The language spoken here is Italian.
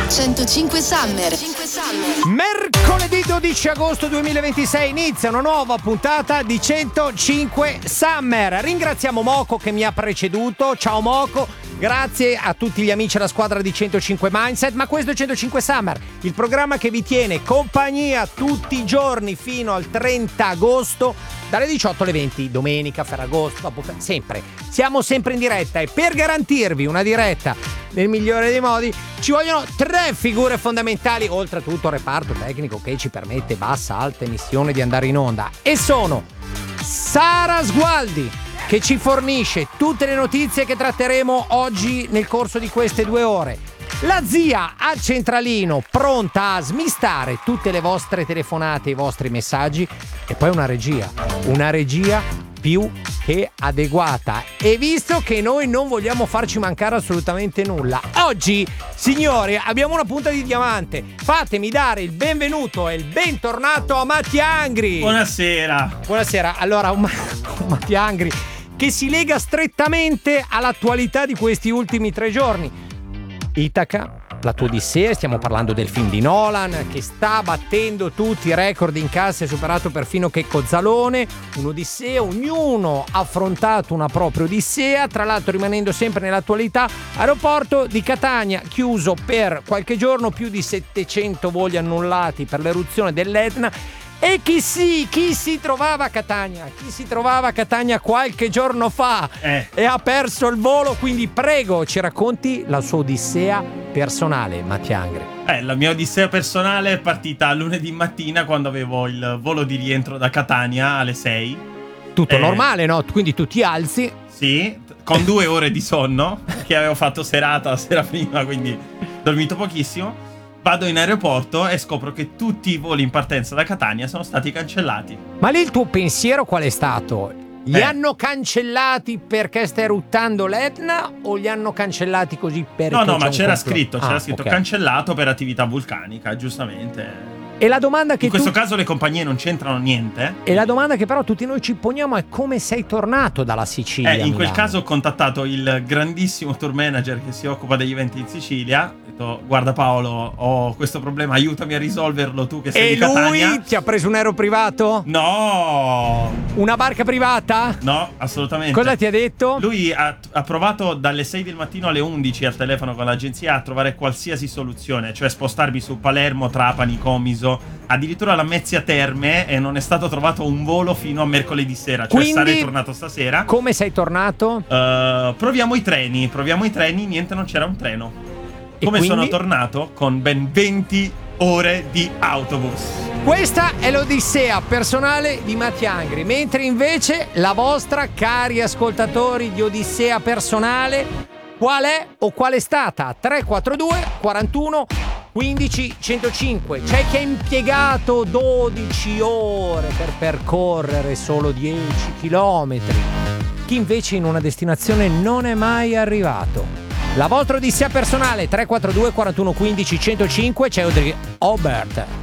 105 Summer. Mercoledì 12 agosto 2026 inizia una nuova puntata di 105 Summer. Ringraziamo Moco che mi ha preceduto. Ciao Moco. Grazie a tutti gli amici della squadra di 105 Mindset, ma questo è 105 Summer, il programma che vi tiene compagnia tutti i giorni fino al 30 agosto, dalle 18 alle 20, domenica, Ferragosto, sempre. Siamo sempre in diretta e per garantirvi una diretta nel migliore dei modi ci vogliono 3 figure fondamentali, oltre a tutto il reparto tecnico che ci permette bassa, alta emissione di andare in onda. E sono Sara Sgualdi, che ci fornisce tutte le notizie che tratteremo oggi nel corso di queste 2 ore. La zia al centralino, pronta a smistare tutte le vostre telefonate e i vostri messaggi. E poi una regia più che adeguata. E visto che noi non vogliamo farci mancare assolutamente nulla, oggi, signori, abbiamo una punta di diamante. Fatemi dare il benvenuto e il bentornato a Mattia Angri. Buonasera. Allora, Mattia Angri, che si lega strettamente all'attualità di questi ultimi 3 giorni. Itaca, la tua Odissea, stiamo parlando del film di Nolan che sta battendo tutti i record in cassa, è superato perfino Checco Zalone. Un'odissea, ognuno ha affrontato una propria odissea, tra l'altro rimanendo sempre nell'attualità. Aeroporto di Catania chiuso per qualche giorno, più di 700 voli annullati per l'eruzione dell'Etna. E chi si trovava a Catania? Chi si trovava a Catania qualche giorno fa e ha perso il volo, quindi prego, ci racconti la sua odissea personale, Mattia Angri. La mia odissea personale è partita lunedì mattina quando avevo il volo di rientro da Catania alle 6. Tutto normale, no? Quindi tu ti alzi. Sì, con 2 ore di sonno, che avevo fatto serata la sera prima, quindi dormito pochissimo. Vado in aeroporto e scopro che tutti i voli in partenza da Catania sono stati cancellati. Ma lì il tuo pensiero qual è stato? Li hanno cancellati perché sta eruttando l'Etna o li hanno cancellati così perché No, ma c'era scritto okay. Cancellato per attività vulcanica, giustamente. E la domanda che in questo caso le compagnie non c'entrano niente. E la domanda che però tutti noi ci poniamo è come sei tornato dalla Sicilia. In quel caso ho contattato il grandissimo tour manager che si occupa degli eventi in Sicilia. Ho detto: guarda Paolo, ho questo problema, aiutami a risolverlo tu che sei di Catania. E lui ti ha preso un aereo privato? No. Una barca privata? No, assolutamente. Cosa ti ha detto? Lui ha provato dalle 6 del mattino alle 11 al telefono con l'agenzia a trovare qualsiasi soluzione, cioè spostarmi su Palermo, Trapani, Comiso, addirittura la Mezzia Terme, e non è stato trovato un volo fino a mercoledì sera. Cioè quindi, sarei tornato stasera. Come sei tornato? Proviamo i treni, niente, non c'era un treno. Come quindi? Sono tornato? Con ben 20 ore di autobus. Questa è l'odissea personale di Mattia Angri, mentre invece la vostra, cari ascoltatori di Odissea personale, qual è o qual è stata? 342 41 15 105. C'è chi ha impiegato 12 ore per percorrere solo 10 chilometri, chi invece in una destinazione non è mai arrivato. La vostra odissea personale 342 41 15 105. C'è Audrey Aubert